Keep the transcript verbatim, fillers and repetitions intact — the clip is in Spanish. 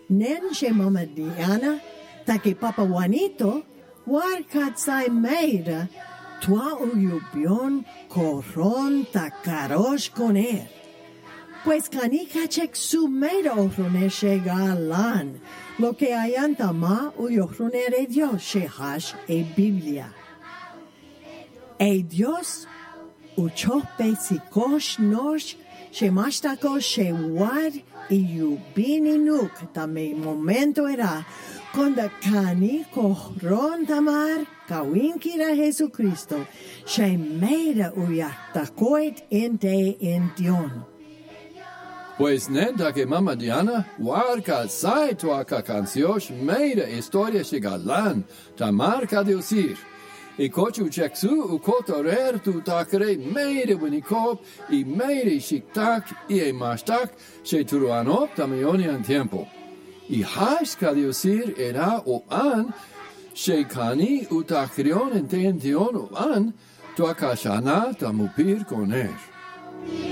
nen she Mama Diana, taki Papa Juanito, warkat sai meira, tua uyubion coron ta karosh koner. Pues canica chek su meira ofrone shega lan, lo que ayanta ma uyofronere Dios shehash e Biblia. E Dios uchope sikosh nosh shemashtako shewar e yubini nuk tame momento era konda kani kohron tamar kawinkira Jesucristo she meira uyaktakoit ente ention. Pues nenta que Mama Diana, warka sai tuaka canciones meira historia shigalan, tamarca de usir. E cochu cheksu u kotorer tu takre meira winikop e meira shiktak e mastak she turuanop tamionian tempo. E haska de usir era o an she kani u takrion entention o an tuaka shana tamupir koner.